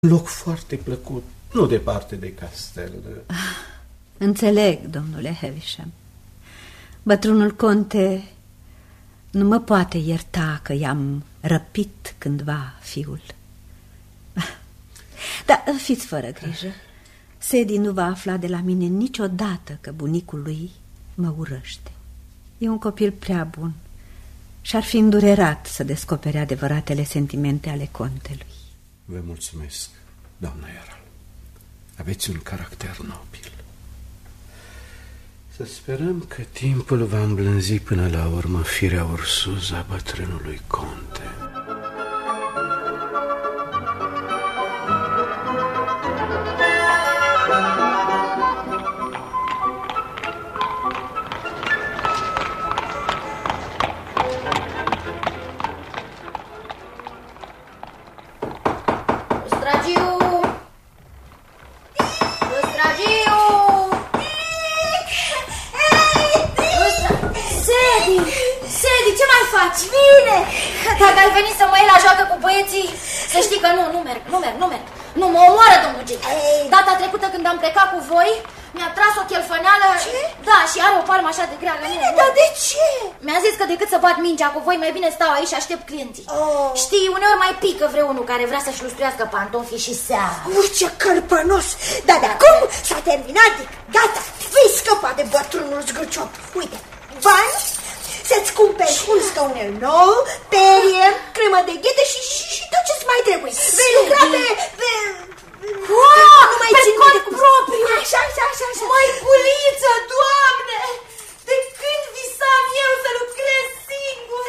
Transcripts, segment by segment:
Un loc foarte plăcut, nu departe de castel. Înțeleg, domnule Havisham. Bătrânul conte nu mă poate ierta că i-am răpit cândva fiul. Dar fiți fără grijă. Sadie nu va afla de la mine niciodată că bunicul lui mă urăște. E un copil prea bun și ar fi îndurerat să descopere adevăratele sentimente ale contelui. Vă mulțumesc, doamna Earl. Aveți un caracter nobil. Să sperăm că timpul va îmblânzi până la urmă firea ursuză a bătrânului conte. Bine! Dacă ai venit să mă iei la joacă cu băieții, să știi că nu merg. Nu, mă omoară domnul G. Data trecută când am plecat cu voi, mi-a tras o chelfăneală. Ce? Da, și are o palmă așa de grea. Bine, dar de ce? Mi-a zis că decât să bat mingea cu voi, mai bine stau aici și aștept clienții. Știi, uneori mai pică vreunul care vrea să-și lustruiască pantofii și seara. Ce cărpănos! Dar de acum s-a terminat, gata, vei scăpa de bătrânul zgârciop. Uite, bani, să-ți cumperi un scaunel nou, perie, cremă de ghete și tot ce-ți mai trebuie. Vei lucra pe... Nu mai țin cont propriu! Așa. Măiculiță, Doamne! De când visam eu să lucrez singur?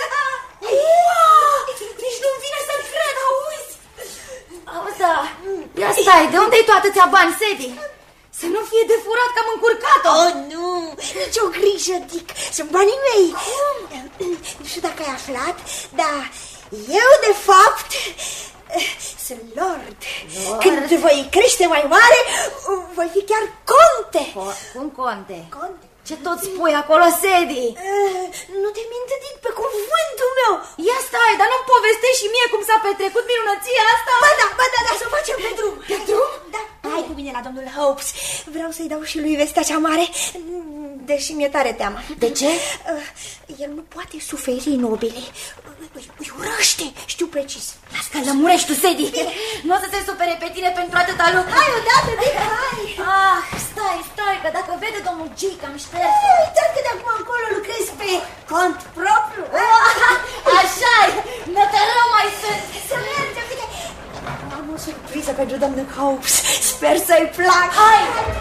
Nici nu-mi vine să-mi cred, auzi? Auzi, da, ia stai, de unde-i tu atâția bani, Sadie? Să nu fie de furat că am încurcat-o. Nu, nicio grijă, Dick, sunt banii mei. Nu știu dacă ai aflat, dar eu, de fapt, sunt lord. Când voi crește mai mare, voi fi chiar conte. Cum conte? Ce tot spui acolo, Sadie? Nu te minte, Dick, pe cuvântul meu. Ia stai, dar nu-mi povestești și mie cum s-a petrecut minunăția asta? Ba da, să facem pe drum. Pe drum? Da. Hai cu mine la domnul Hopes. Vreau să-i dau și lui vestea cea mare, deși mi-e tare teamă. De ce? El nu poate suferi nobilii. Îi urăște, știu precis. Las că lămurești tu, Sadie. Nu o să se supere pe tine pentru atâta lucru. Hai odată, Dick, hai. Stai, că dacă vede domnul G că am șters. Uitați că de acum încolo lucrezi pe cont propriu. Așa-i, nătărău mai sunt. Să mergem, uite. Am o surpriză pentru domnul Hopes. Sper să-i placă. Hai!